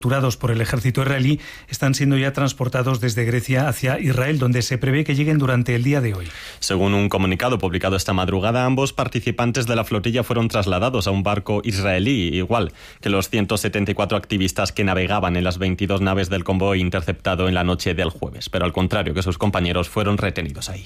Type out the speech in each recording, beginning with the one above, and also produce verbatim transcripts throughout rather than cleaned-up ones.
capturados por el ejército israelí están siendo ya transportados desde Grecia hacia Israel, donde se prevé que lleguen durante el día de hoy. Según un comunicado publicado esta madrugada, ambos participantes de la flotilla fueron trasladados a un barco israelí, igual que los ciento setenta y cuatro activistas que navegaban en las veintidós naves del convoy interceptado en la noche del jueves, pero al contrario que sus compañeros fueron retenidos ahí.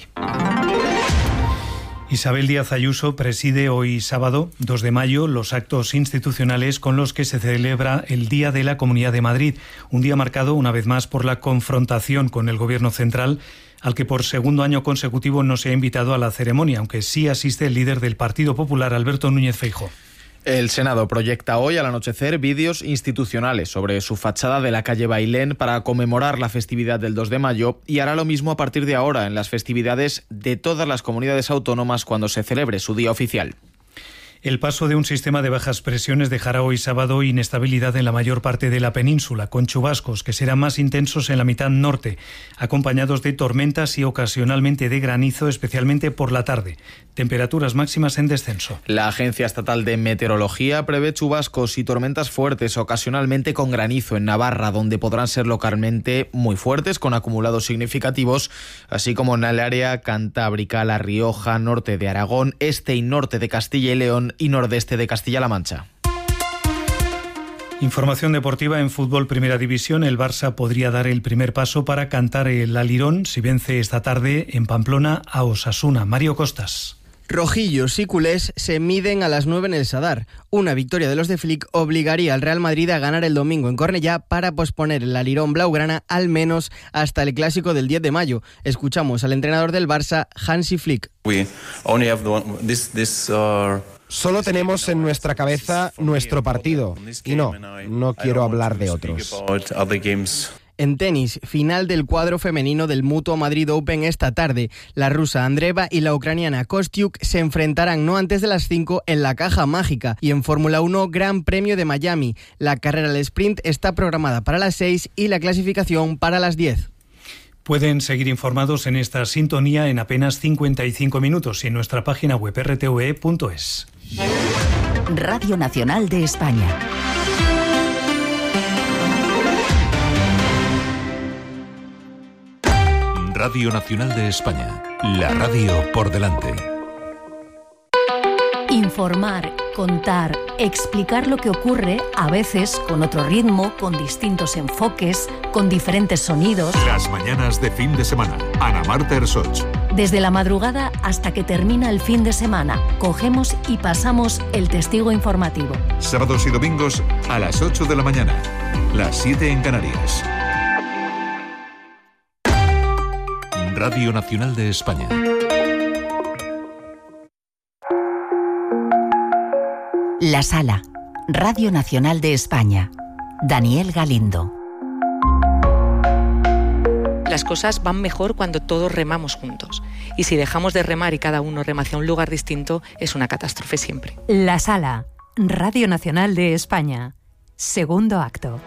Isabel Díaz Ayuso preside hoy sábado, dos de mayo, los actos institucionales con los que se celebra el Día de la Comunidad de Madrid, un día marcado una vez más por la confrontación con el Gobierno central, al que por segundo año consecutivo no se ha invitado a la ceremonia, aunque sí asiste el líder del Partido Popular, Alberto Núñez Feijóo. El Senado proyecta hoy al anochecer vídeos institucionales sobre su fachada de la calle Bailén para conmemorar la festividad del dos de mayo y hará lo mismo a partir de ahora en las festividades de todas las comunidades autónomas cuando se celebre su día oficial. El paso de un sistema de bajas presiones dejará hoy sábado inestabilidad en la mayor parte de la península, con chubascos que serán más intensos en la mitad norte, acompañados de tormentas y ocasionalmente de granizo, especialmente por la tarde. Temperaturas máximas en descenso. La Agencia Estatal de Meteorología prevé chubascos y tormentas fuertes, ocasionalmente con granizo en Navarra, donde podrán ser localmente muy fuertes, con acumulados significativos, así como en el área cantábrica, La Rioja, norte de Aragón, este y norte de Castilla y León y nordeste de Castilla-La Mancha. Información deportiva en fútbol Primera División. El Barça podría dar el primer paso para cantar el alirón si vence esta tarde en Pamplona a Osasuna. Mario Costas. Rojillos y culés se miden a las nueve en el Sadar. Una victoria de los de Flick obligaría al Real Madrid a ganar el domingo en Cornellá para posponer el alirón blaugrana al menos hasta el clásico del diez de mayo. Escuchamos al entrenador del Barça, Hansi Flick. We only have one, this, this, uh... Solo tenemos en nuestra cabeza nuestro partido y no, no quiero hablar de otros. En tenis, final del cuadro femenino del Mutua Madrid Open esta tarde. La rusa Andreeva y la ucraniana Kostyuk se enfrentarán no antes de las cinco en la Caja Mágica. Y en Fórmula uno, Gran Premio de Miami. La carrera del sprint está programada para las seis y la clasificación para las diez. Pueden seguir informados en esta sintonía en apenas cincuenta y cinco minutos y en nuestra página web erre te ve punto es. Radio Nacional de España. Radio Nacional de España. La radio por delante. Informar, contar, explicar lo que ocurre, a veces con otro ritmo, con distintos enfoques, con diferentes sonidos. Las mañanas de fin de semana. Ana Marta Ersoch. Desde la madrugada hasta que termina el fin de semana, cogemos y pasamos el testigo informativo. Sábados y domingos a las ocho de la mañana, las siete en Canarias. Radio Nacional de España. La Sala, Radio Nacional de España. Daniel Galindo. Las cosas van mejor cuando todos remamos juntos. Y si dejamos de remar y cada uno rema hacia un lugar distinto, es una catástrofe siempre. La Sala, Radio Nacional de España. Segundo acto.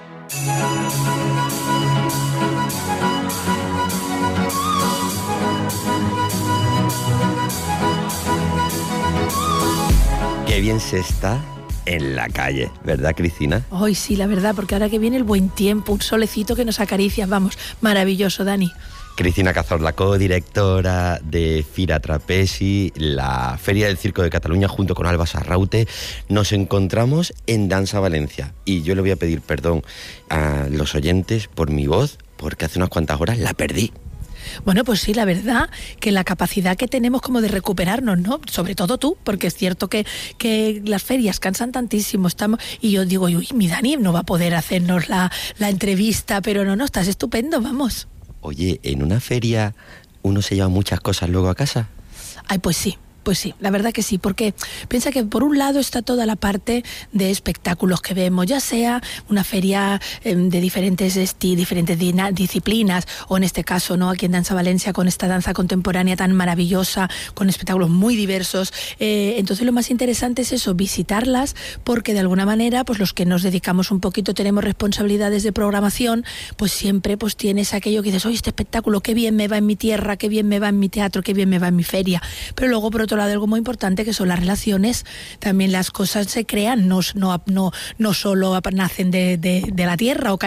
Qué bien se está en la calle, ¿verdad, Cristina? Hoy sí, la verdad, porque ahora que viene el buen tiempo, un solecito que nos acaricia, vamos, maravilloso, Dani. Cristina Cazorla, co-directora de Fira Trapezi, la Feria del Circo de Cataluña, junto con Alba Sarraute. Nos encontramos en Danza Valencia y yo le voy a pedir perdón a los oyentes por mi voz, porque hace unas cuantas horas la perdí. Bueno, pues sí, la verdad que la capacidad que tenemos como de recuperarnos, ¿no? Sobre todo tú, porque es cierto que, que las ferias cansan tantísimo, estamos y yo digo, uy, mi Dani no va a poder hacernos la, la entrevista, pero no, no, estás estupendo, vamos. Oye, ¿en una feria uno se lleva muchas cosas luego a casa? Ay, pues sí. Pues sí, la verdad que sí, porque piensa que por un lado está toda la parte de espectáculos que vemos, ya sea una feria eh, de diferentes esti, diferentes dina, disciplinas, o en este caso, ¿no?, aquí en Danza Valencia, con esta danza contemporánea tan maravillosa, con espectáculos muy diversos. Eh, entonces lo más interesante es eso, visitarlas, porque de alguna manera, pues los que nos dedicamos un poquito, tenemos responsabilidades de programación, pues siempre pues tienes aquello que dices, oye, este espectáculo, qué bien me va en mi tierra, qué bien me va en mi teatro, qué bien me va en mi feria. Pero luego, por otro lado, algo muy importante que son las relaciones. También las cosas se crean, no, no, no, no solo nacen de, de, de la tierra o